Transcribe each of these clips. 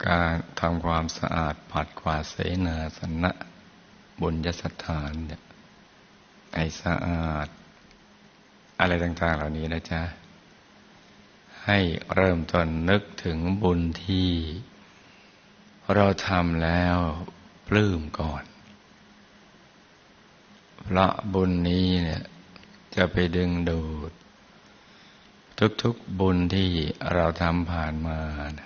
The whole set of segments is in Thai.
การทำความสะอาดปัดกวาดเสนาสนะบุญยสถานเนี่ยให้สะอาดอะไรต่างๆเหล่านี้นะจ๊ะให้เริ่มต้นนึกถึงบุญที่เราทำแล้วปลื้มก่อนเพราะบุญนี้เนี่ยจะไปดึงดูดทุกๆบุญที่เราทำผ่านมานะ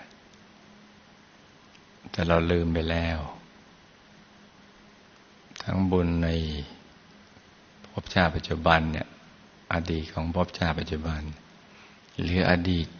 แต่เราลืมไปแล้วทั้งบุญในภพชาติปัจจุบันเนี่ยอดีตของภพชาติปัจจุบันหรืออดีต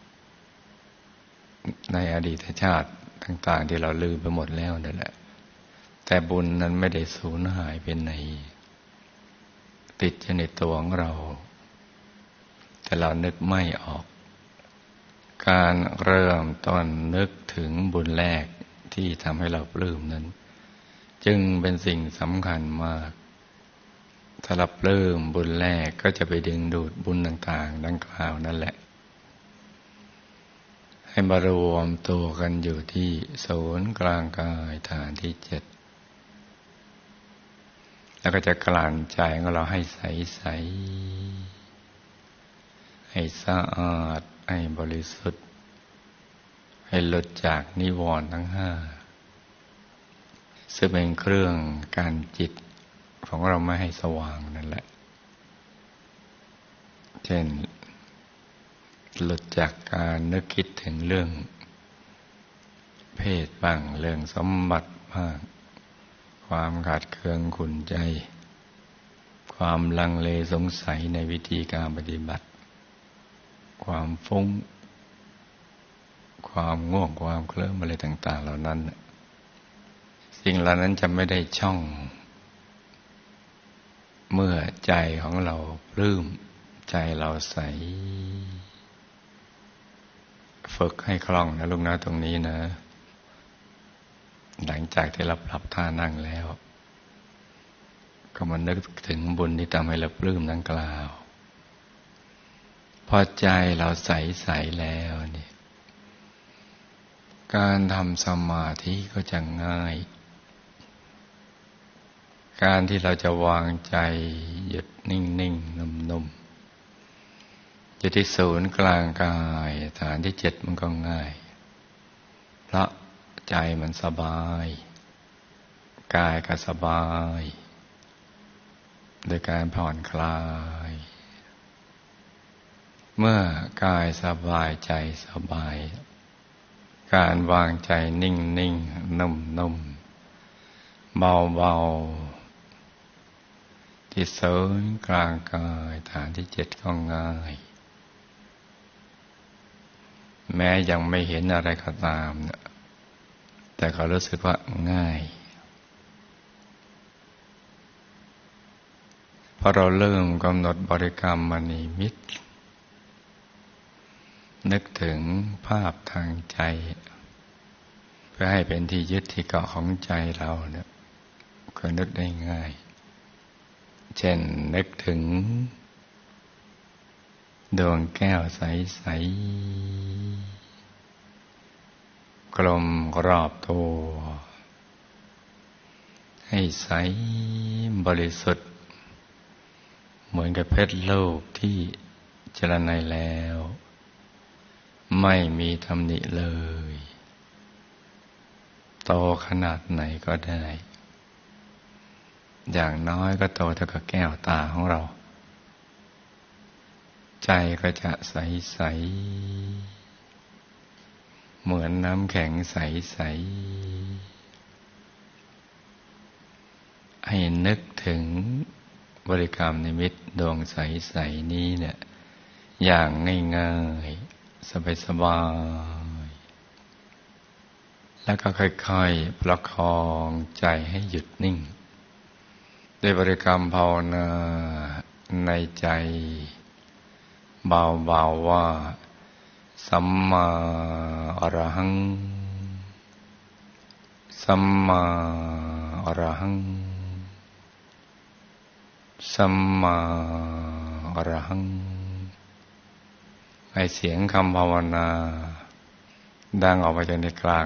ในอดีตชาติต่างๆที่เราลืมไปหมดแล้วนั่นแหละแต่บุญนั้นไม่ได้สูญหายไปไหนติดอยู่ในตัวของเราแต่เรานึกไม่ออกการเริ่มต้นนึกถึงบุญแรกที่ทำให้เราปลื้มนั้นจึงเป็นสิ่งสำคัญมากถ้าเราปลื้มบุญแรกก็จะไปดึงดูดบุญต่างๆดังกล่าวนั่นแหละให้มารวมตัวกันอยู่ที่ศูนย์กลางกายฐานที่7แล้วก็จะกลั่นใจของเราให้ใสๆให้สะอาดให้บริสุทธิ์ให้หลุดจากนิวรณ์ทั้ง5ซึ่งเป็นเครื่องกั้นจิตของเราไม่ให้สว่างนั่นแหละเช่นหลุดจากการนึกคิดถึงเรื่องเพศบ้างเรื่องสมบัติบ้างความขาดเคืองขุ่นใจความลังเลสงสัยในวิธีการปฏิบัติความฟุ้งความง่วงความเคลิ้มอะไรต่างๆเหล่านั้นสิ่งเหล่านั้นจะไม่ได้ช่องเมื่อใจของเราปลื้มใจเราใสฝึกให้คล่องนะลูกนะตรงนี้นะหลังจากที่เราปรับท่านั่งแล้วก็มานึกถึงบุญที่ทำให้เราปลื้มดังกล่าวพอใจเราใสๆแล้วนี่การทำสมาธิก็จะง่ายการที่เราจะวางใจหยุดนิ่งๆนุ่มๆอยู่ที่ศูนย์กลางกายฐานที่7มันก็ง่ายเพราะใจมันสบายกายก็สบายโดยการผ่อนคลายเมื่อกายสบายใจสบายการวางใจนิ่งๆนุ่มๆเบาๆที่ศูนย์กลางกายฐานที่7ก็ง่ายแม้ยังไม่เห็นอะไรก็ตามนะแต่ก็รู้สึกว่าง่ายพอเราเริ่มกำหนดบริกรรมมณีมิตรนึกถึงภาพทางใจเพื่อให้เป็นที่ยึดที่เกาะของใจเราเนี่ยก็นึกได้ง่ายเช่นนึกถึงดวงแก้วใสๆกลมรอบตัวให้ใสบริสุทธิ์เหมือนกับเพชรลูกที่เจรไนแล้วไม่มีตำหนิเลยโตขนาดไหนก็ได้อย่างน้อยก็โตเท่ากับแก้วตาของเราใจก็จะใสๆเหมือนน้ำแข็งใสๆให้นึกถึงบริกรรมนิมิตดวงใสๆนี้เนี่ยอย่างง่ายๆสบายๆแล้วก็ค่อยๆประคองใจให้หยุดนิ่งด้วยบริกรรมภาวนาในใจเบาๆว่าสัมมาอรหังสัมมาอรหังสัมมาอรหังให้เสียงคำภาวนาดังออกมาจากในกลาง